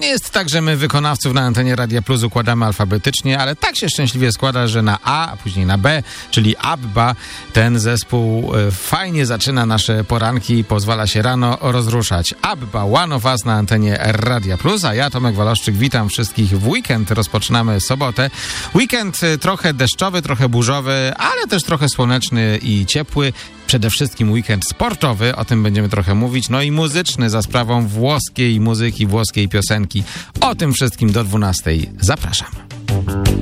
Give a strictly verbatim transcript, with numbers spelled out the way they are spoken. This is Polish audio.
nie jest tak, że my wykonawców na antenie Radia Plus układamy alfabetycznie, ale tak się szczęśliwie składa, że na A, a później na B, czyli Abba, ten zespół fajnie zaczyna nasze poranki i pozwala się rano rozruszać. Abba, One of Us na antenie Radia Plus, a ja, Tomek Waloszczyk, witam wszystkich w weekend. Rozpoczynamy sobotę. Weekend trochę deszczowy, trochę burzowy, ale też trochę słoneczny i ciepły. Przede wszystkim weekend sportowy, o tym będziemy trochę mówić, no i muzyczny za sprawą włoskiej muzyki, włoskiej piosenki. O tym wszystkim do dwunastej zapraszam.